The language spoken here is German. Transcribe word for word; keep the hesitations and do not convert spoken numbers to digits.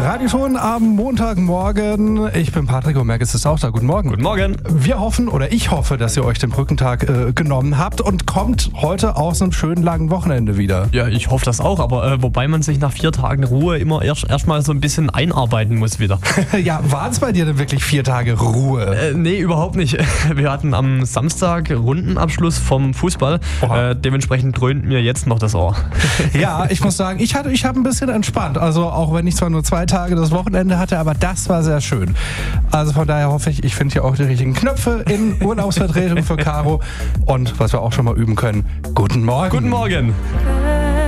Radioton am Montagmorgen. Ich bin Patrick und Merk ist auch da. Guten Morgen. Guten Morgen. Wir hoffen, oder ich hoffe, dass ihr euch den Brückentag äh, genommen habt und kommt heute aus einem schönen langen Wochenende wieder. Ja, ich hoffe das auch, aber äh, wobei man sich nach vier Tagen Ruhe immer erst erstmal so ein bisschen einarbeiten muss wieder. Ja, waren es bei dir denn wirklich vier Tage Ruhe? Äh, nee, überhaupt nicht. Wir hatten am Samstag Rundenabschluss vom Fußball. Äh, dementsprechend dröhnt mir jetzt noch das Ohr. Ja, ich muss sagen, ich hatte, ich habe ein bisschen entspannt. Also auch wenn ich zwar nur zwei Tage das Wochenende hatte, aber das war sehr schön. Also von daher hoffe ich, ich finde hier auch die richtigen Knöpfe in Urlaubsvertretung für Caro. Und was wir auch schon mal üben können, guten Morgen. Guten Morgen.